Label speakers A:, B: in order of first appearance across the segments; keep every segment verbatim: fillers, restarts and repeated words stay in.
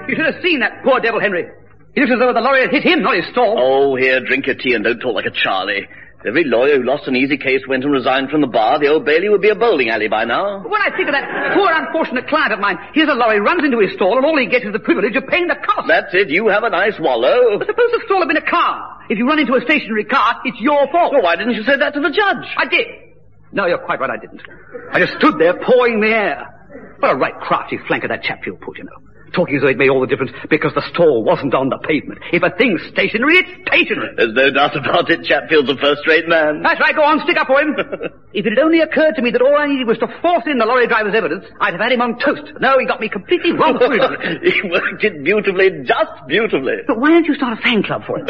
A: You should have seen that poor devil, Henry. He looks as though the lorry had hit him, not his stall.
B: Oh, here, drink your tea and don't talk like a Charlie. If every lawyer who lost an easy case went and resigned from the bar, the Old Bailey would be a bowling alley by now.
A: But when I think of that poor unfortunate client of mine, here's a lorry, runs into his stall, and all he gets is the privilege of paying the cost.
B: That's it. You have a nice wallow.
A: But suppose the stall had been a car. If you run into a stationary car, it's your fault.
B: Well, why didn't you say that to the judge?
A: I did. No, you're quite right, I didn't. I just stood there pawing the air. What a right crafty flank of that Chatfield put, you know. Talking as though it made all the difference because the stall wasn't on the pavement. If a thing's stationary, it's stationary.
B: There's no doubt about it. Chatfield's a first-rate man.
A: That's right, go on, stick up for him. If it had only occurred to me that all I needed was to force in the lorry driver's evidence, I'd have had him on toast. No, he got me completely wrong.
B: He worked it beautifully, just beautifully.
A: But why don't you start a fan club for him?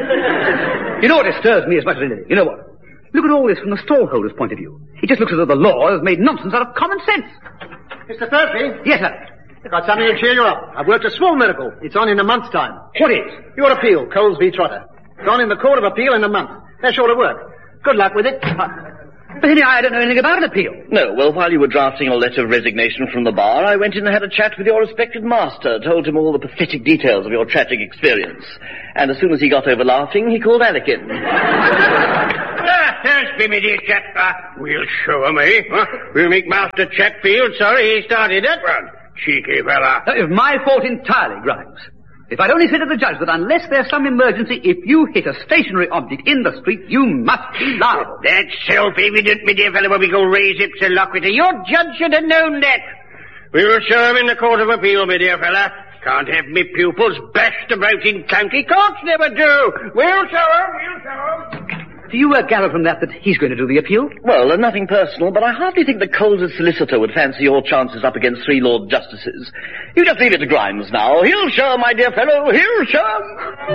A: You know what disturbs me as much as anything? You know what? Look at all this from the stallholder's point of view. It just looks as though the law has made nonsense out of common sense.
C: Mister Thursby?
A: Yes, sir.
C: I've got something to cheer you up. I've worked a small miracle. It's on in a month's time.
A: What is?
C: Your appeal, Coles v. Trotter. It's on in the Court of Appeal in a month. That's sure to work. Good luck with it.
A: But Henry, I don't know anything about an appeal.
B: No, well, while you were drafting a letter of resignation from the bar, I went in and had a chat with your respected master, told him all the pathetic details of your tragic experience. And as soon as he got over laughing, he called Alec in.
D: Ah, Thursby, my dear chap. Uh, we'll show him, eh? Huh? We'll make Master Chatfield sorry he started that one. Cheeky fella.
A: That is my fault entirely, Grimes. If I'd only said to the judge that unless there's some emergency, if you hit a stationary object in the street, you must be liable.
D: That's self-evident, my dear fellow, when we go raise ipsa loquita. Your judge should have known that. We will show him in the Court of Appeal, my dear fella. Can't have me pupils bashed about in county courts, never do. We'll show him, we'll show him.
A: Do you uh, gather from that that he's going to do the appeal?
B: Well, uh, nothing personal, but I hardly think that Coles' solicitor would fancy your chances up against three Lord Justices. You just leave it to Grimes now. He'll show, my dear fellow, he'll show.